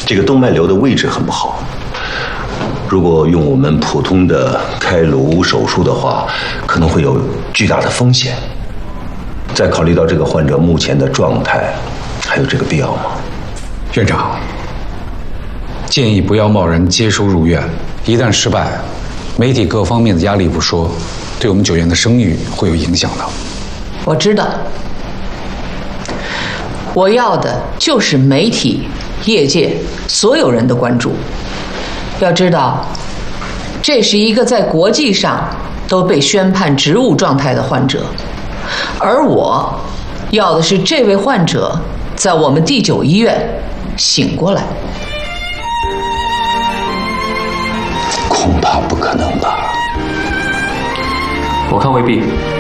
这个动脉瘤的位置很不好。如果用我们普通的开颅手术的话，可能会有巨大的风险。再考虑到这个患者目前的状态，还有这个必要吗？ 院长，建议不要贸然接收入院，一旦失败，媒体各方面的压力不说，对我们9院的声誉会有影响的。 我知道，我要的就是媒体、业界所有人的关注。要知道，这是一个在国际上都被宣判植物状态的患者，而我要的是这位患者在我们第9医院醒过来。 恐怕不可能吧？ 我看未必。